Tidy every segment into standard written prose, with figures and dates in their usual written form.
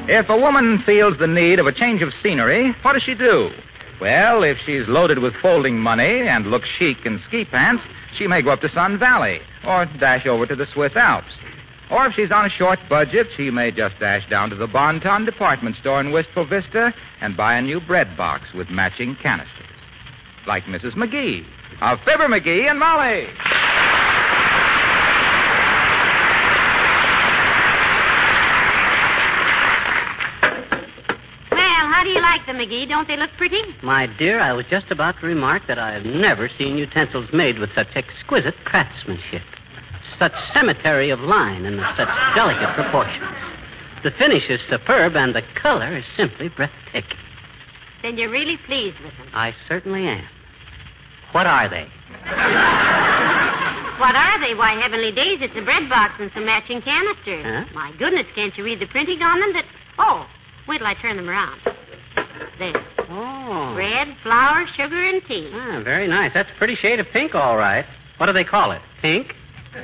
If a woman feels the need of a change of scenery, what does she do? Well, if she's loaded with folding money and looks chic in ski pants, she may go up to Sun Valley or dash over to the Swiss Alps. Or if she's on a short budget, she may just dash down to the Bon Ton department store in Wistful Vista and buy a new bread box with matching canisters. Like Mrs. McGee of Fibber McGee and Molly. How do you like them, McGee? Don't they look pretty? My dear, I was just about to remark that I have never seen utensils made with such exquisite craftsmanship, such symmetry of line, and of such delicate proportions. The finish is superb, and the color is simply breathtaking. Then you're really pleased with them? I certainly am. What are they? What are they? Why, heavenly days, it's a bread box and some matching canisters. Huh? My goodness, can't you read the printing on them? Oh, wait till I turn them around. There. Oh. Bread, flour, sugar, and tea. Ah, very nice. That's a pretty shade of pink, all right. What do they call it? Pink?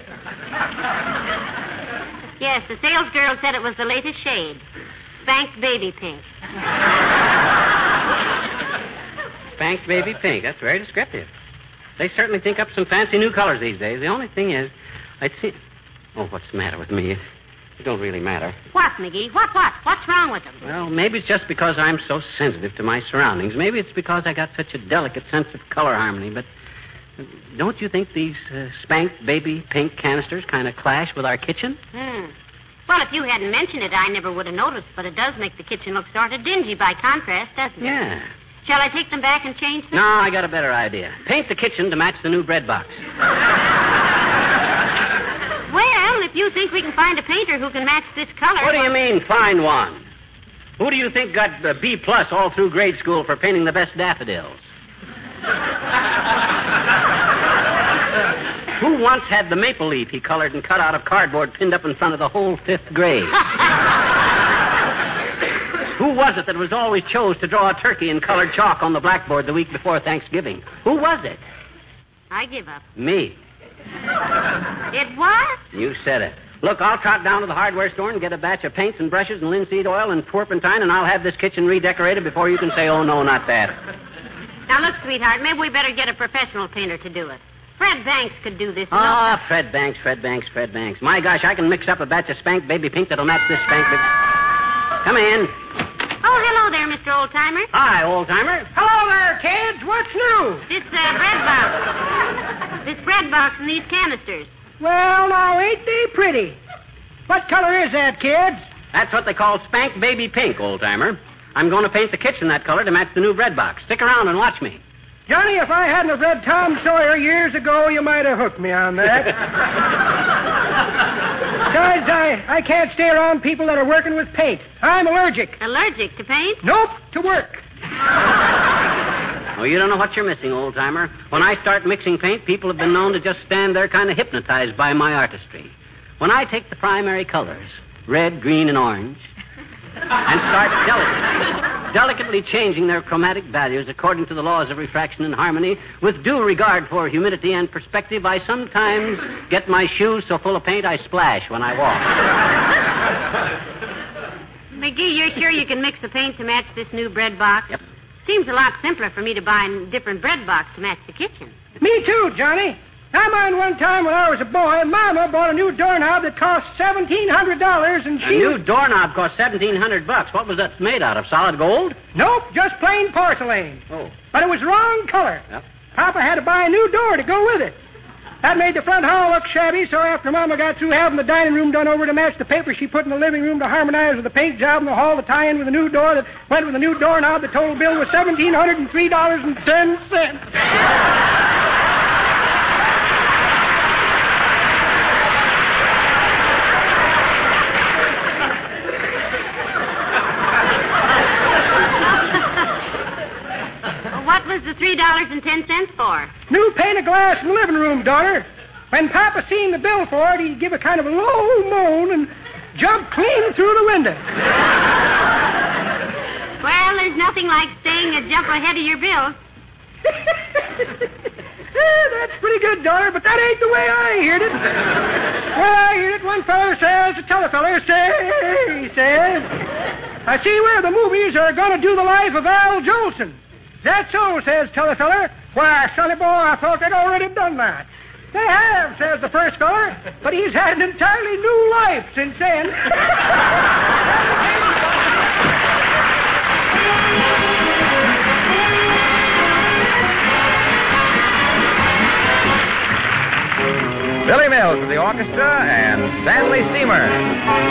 Yes, the sales girl said it was the latest shade. Spanked baby pink. Spanked baby pink. That's very descriptive. They certainly think up some fancy new colors these days. The only thing is, I'd see... Oh, what's the matter with me? It don't really matter. What, McGee? What? What's wrong with them? Well, maybe it's just because I'm so sensitive to my surroundings. Maybe it's because I got such a delicate sense of color harmony. But don't you think these spanked baby pink canisters kind of clash with our kitchen? Well, if you hadn't mentioned it, I never would have noticed. But it does make the kitchen look sort of dingy by contrast, doesn't it? Yeah. Shall I take them back and change them? No, I got a better idea. Paint the kitchen to match the new bread box. Well, if you think we can find a painter who can match this color... What do you mean, find one? Who do you think got B+ all through grade school for painting the best daffodils? Who once had the maple leaf he colored and cut out of cardboard pinned up in front of the whole 5th grade? Who was it that was always chose to draw a turkey in colored chalk on the blackboard the week before Thanksgiving? Who was it? I give up. Me. It was? You said it. Look, I'll trot down to the hardware store and get a batch of paints and brushes and linseed oil and turpentine, and I'll have this kitchen redecorated before you can say, oh, no, not that. Now, look, sweetheart, maybe we better get a professional painter to do it. Fred Banks could do this. Ah, Fred Banks. My gosh, I can mix up a batch of spanked baby pink that'll match this spanked baby... Come in. Oh, hello there, Mr. Oldtimer. Hi, Oldtimer. Hello there, kids. What's new? This bread box. This bread box and these canisters. Well, now, ain't they pretty? What color is that, kids? That's what they call spanked baby pink, Oldtimer. I'm going to paint the kitchen that color to match the new bread box. Stick around and watch me. Johnny, if I hadn't have read Tom Sawyer years ago, you might have hooked me on that. Besides, I can't stay around people that are working with paint. I'm allergic. Allergic to paint? Nope, to work. Oh, you don't know what you're missing, Oldtimer. When I start mixing paint, people have been known to just stand there kind of hypnotized by my artistry. When I take the primary colors, red, green, and orange, and start delicately changing their chromatic values according to the laws of refraction and harmony, with due regard for humidity and perspective, I sometimes get my shoes so full of paint I splash when I walk. McGee, you're sure you can mix the paint to match this new bread box? Yep. Seems a lot simpler for me to buy a different bread box to match the kitchen. Me too, Johnny. I mind one time when I was a boy, Mama bought a new doorknob that cost $1,700, and she... A new doorknob cost $1,700. What was that made out of? Solid gold? Nope, just plain porcelain. Oh. But it was wrong color. Yep. Papa had to buy a new door to go with it. That made the front hall look shabby, so after Mama got through having the dining room done over to match the paper she put in the living room to harmonize with the paint job in the hall to tie in with the new door that went with the new doorknob, the total bill was $1,703.10. What was the $3.10 for? New pane of glass in the living room, daughter. When Papa seen the bill for it, he'd give a kind of a low moan and jump clean through the window. Well, there's nothing like staying a jump ahead of your bill. That's pretty good, daughter, but that ain't the way I heard it. Well, I hear it. One feller says, the telefeller say, he says, I see where the movies are going to do the life of Al Jolson. That's so, says telefeller. Why, sonny boy, I thought they'd already done that. They have, says the first feller, but he's had an entirely new life since then. Billy Mills with the orchestra and Stanley Steamer.